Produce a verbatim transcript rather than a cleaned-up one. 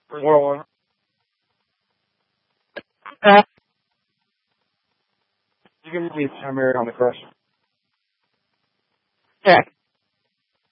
Well, uh, you can meet America on the crush. Yeah.